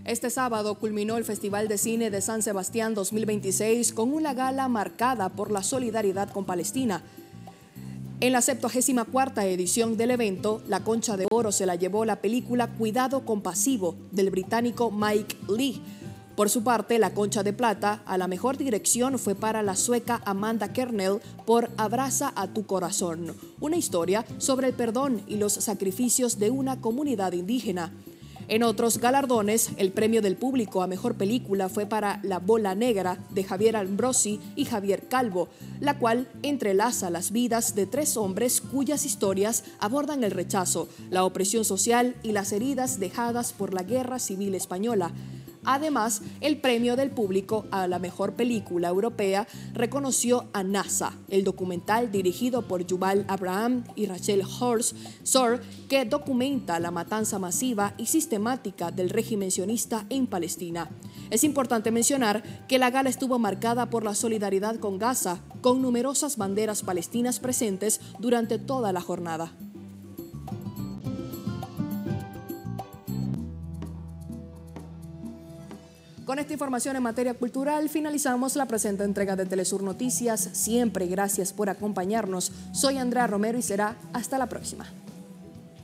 Este sábado culminó el Festival de Cine de San Sebastián 2026 con una gala marcada por la solidaridad con Palestina. En la 74ª edición del evento, la Concha de Oro se la llevó la película Cuidado Compasivo del británico Mike Leigh. Por su parte, la Concha de Plata a la mejor dirección fue para la sueca Amanda Kernell por Abraza a tu corazón, una historia sobre el perdón y los sacrificios de una comunidad indígena. En otros galardones, el premio del público a mejor película fue para La Bola Negra de Javier Ambrosi y Javier Calvo, la cual entrelaza las vidas de tres hombres cuyas historias abordan el rechazo, la opresión social y las heridas dejadas por la Guerra Civil Española. Además, el premio del público a la mejor película europea reconoció a NASA, el documental dirigido por Yuval Abraham y Rachel Sor, que documenta la matanza masiva y sistemática del régimen sionista en Palestina. Es importante mencionar que la gala estuvo marcada por la solidaridad con Gaza, con numerosas banderas palestinas presentes durante toda la jornada. Con esta información en materia cultural finalizamos la presente entrega de Telesur Noticias. Siempre gracias por acompañarnos. Soy Andrea Romero y será hasta la próxima.